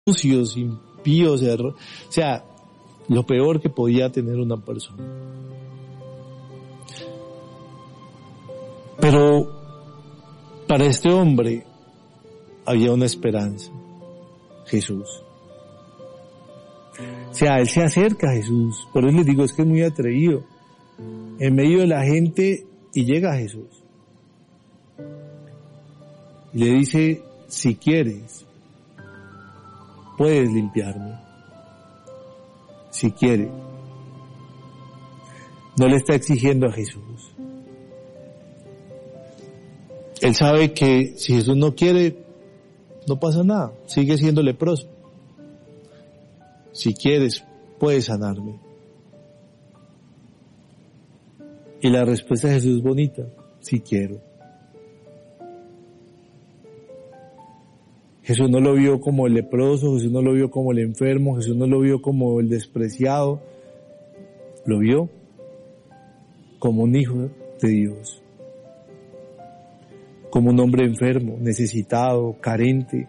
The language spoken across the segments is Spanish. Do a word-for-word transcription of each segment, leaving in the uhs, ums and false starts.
sucios, impíos, erro- o sea, lo peor que podía tener una persona. Pero para este hombre había una esperanza, Jesús. O sea, él se acerca a Jesús, por eso les digo, es que es muy atrevido, en medio de la gente, y llega a Jesús. Y le dice, si quieres, puedes limpiarme. Si quieres. No le está exigiendo a Jesús. Él sabe que si Jesús no quiere, no pasa nada, sigue siendo leproso. Si quieres, puedes sanarme. Y la respuesta de Jesús es bonita, si quiero. Jesús no lo vio como el leproso, Jesús no lo vio como el enfermo, Jesús no lo vio como el despreciado, lo vio como un hijo de Dios, como un hombre enfermo, necesitado, carente,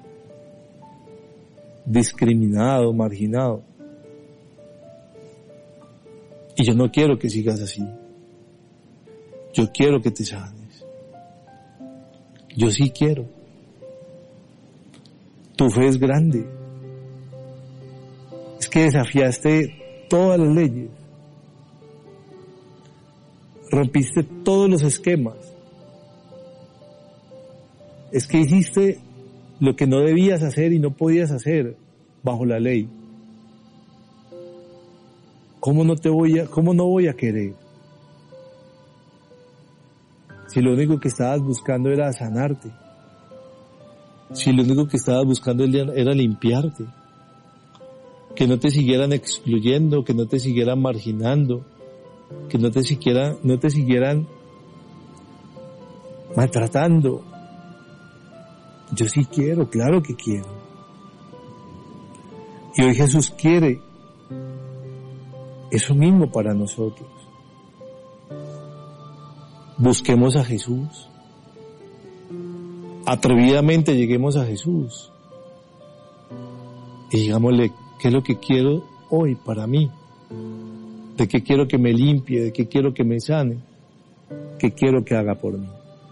discriminado, marginado. Y yo no quiero que sigas así. Yo quiero que te sanes. Yo sí quiero. Tu fe es grande. Es que desafiaste todas las leyes. Rompiste todos los esquemas. Es que hiciste lo que no debías hacer y no podías hacer bajo la ley. ¿Cómo no te voy a, cómo no voy a querer? Si lo único que estabas buscando era sanarte. Si lo único que estabas buscando era limpiarte. Que no te siguieran excluyendo, que no te siguieran marginando, que no te siguieran, no te siguieran maltratando. Yo sí quiero, claro que quiero. Y hoy Jesús quiere eso mismo para nosotros. Busquemos a Jesús. Atrevidamente lleguemos a Jesús. Y digámosle, ¿qué es lo que quiero hoy para mí? ¿De qué quiero que me limpie? ¿De qué quiero que me sane? ¿Qué quiero que haga por mí?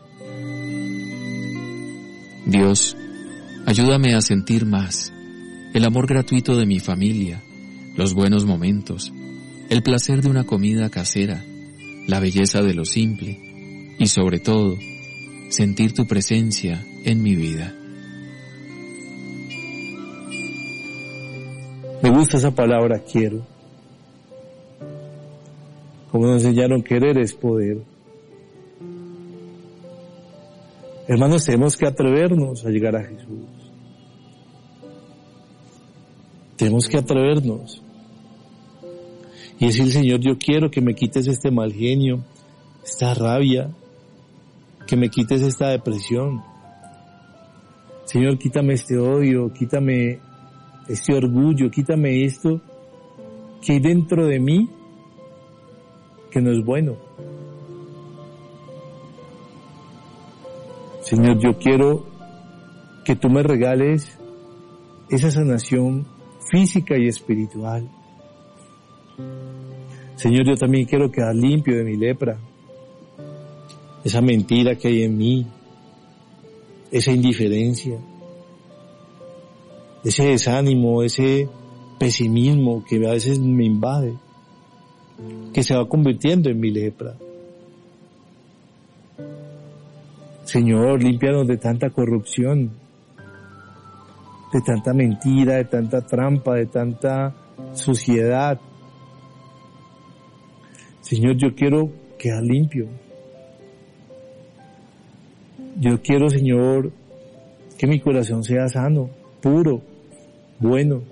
Dios, ayúdame a sentir más el amor gratuito de mi familia, los buenos momentos, el placer de una comida casera, la belleza de lo simple y sobre todo, sentir tu presencia en mi vida. Me gusta esa palabra, quiero. Como nos enseñaron, querer es poder. Hermanos, tenemos que atrevernos a llegar a Jesús. Tenemos que atrevernos. Y decir, Señor, yo quiero que me quites este mal genio, esta rabia, que me quites esta depresión. Señor, quítame este odio, quítame este orgullo, quítame esto que hay dentro de mí que no es bueno. Señor, yo quiero que tú me regales esa sanación física y espiritual. Señor, yo también quiero quedar limpio de mi lepra, esa mentira que hay en mí, esa indiferencia, ese desánimo, ese pesimismo que a veces me invade, que se va convirtiendo en mi lepra. Señor, límpianos de tanta corrupción, de tanta mentira, de tanta trampa, de tanta suciedad. Señor, yo quiero quedar limpio. Yo quiero, Señor, que mi corazón sea sano, puro, bueno.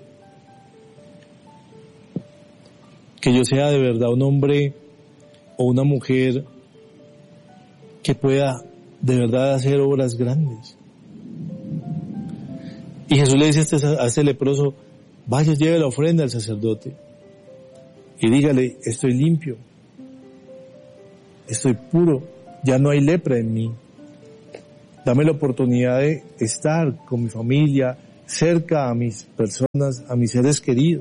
Que yo sea de verdad un hombre o una mujer que pueda de verdad hacer obras grandes. Y Jesús le dice a este, a este leproso, vaya, lleve la ofrenda al sacerdote y dígale, estoy limpio, estoy puro, ya no hay lepra en mí. Dame la oportunidad de estar con mi familia, cerca a mis personas, a mis seres queridos.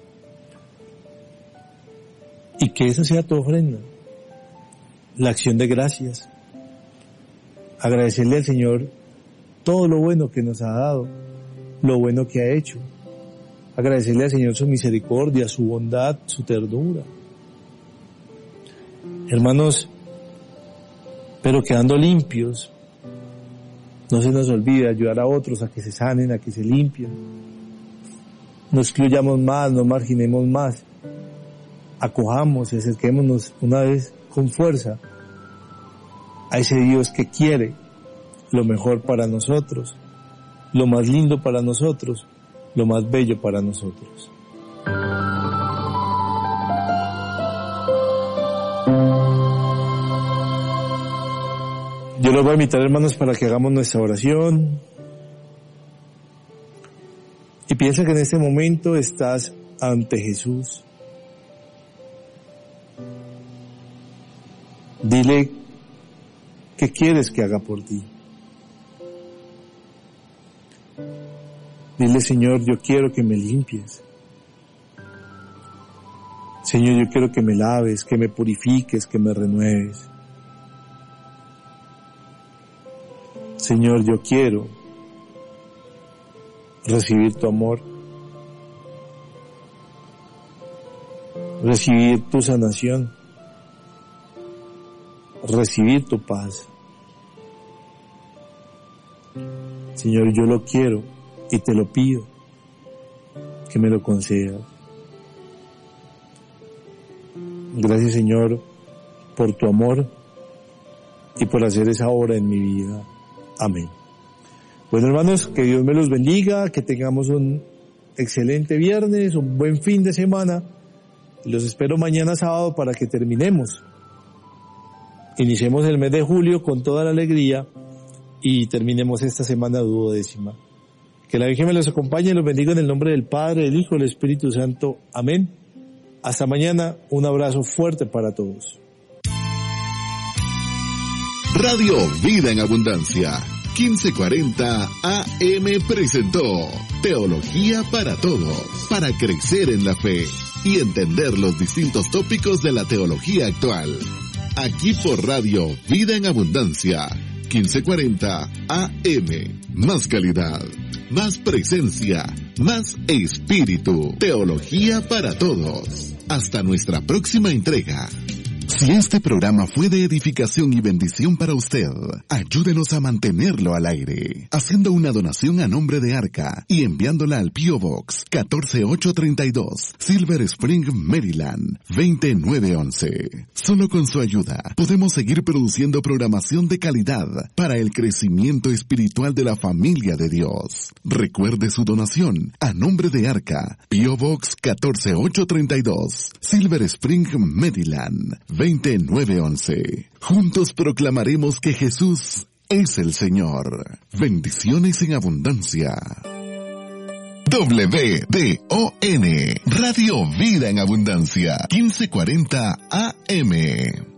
Y que esa sea tu ofrenda, la acción de gracias. Agradecerle al Señor todo lo bueno que nos ha dado, lo bueno que ha hecho. Agradecerle al Señor su misericordia, su bondad, su ternura. Hermanos, pero quedando limpios, no se nos olvide ayudar a otros a que se sanen, a que se limpien. No excluyamos más, no marginemos más. Acojamos y acerquémonos una vez con fuerza a ese Dios que quiere lo mejor para nosotros, lo más lindo para nosotros, lo más bello para nosotros. Yo los voy a invitar, hermanos, para que hagamos nuestra oración. Y piensa que en este momento estás ante Jesús. Dile qué quieres que haga por ti. Dile, Señor, yo quiero que me limpies. Señor, yo quiero que me laves, que me purifiques, que me renueves. Señor, yo quiero recibir tu amor, recibir tu sanación, recibir tu paz. Señor, yo lo quiero y te lo pido, que me lo concedas. Gracias, Señor, por tu amor y por hacer esa obra en mi vida. Amén. Bueno, hermanos, que Dios me los bendiga, que tengamos un excelente viernes, un buen fin de semana. Los espero mañana sábado para que terminemos. Iniciemos el mes de julio con toda la alegría y terminemos esta semana duodécima. Que la Virgen me los acompañe y los bendiga en el nombre del Padre, del Hijo y del Espíritu Santo. Amén. Hasta mañana. Un abrazo fuerte para todos. Radio Vida en Abundancia, quince cuarenta A M presentó Teología para Todos, para crecer en la fe y entender los distintos tópicos de la teología actual. Aquí por Radio Vida en Abundancia, quince cuarenta A M. Más calidad, más presencia, más espíritu. Teología para Todos. Hasta nuestra próxima entrega. Si este programa fue de edificación y bendición para usted, ayúdenos a mantenerlo al aire, haciendo una donación a nombre de Arca y enviándola al P O Box catorce mil ochocientos treinta y dos, Silver Spring, Maryland, veinte mil novecientos once. Solo con su ayuda podemos seguir produciendo programación de calidad para el crecimiento espiritual de la familia de Dios. Recuerde su donación a nombre de Arca, P O Box catorce mil ochocientos treinta y dos, Silver Spring, Maryland, veinte mil novecientos once. Juntos proclamaremos que Jesús es el Señor. Bendiciones en abundancia. W D O N, Radio Vida en Abundancia, quince cuarenta A M.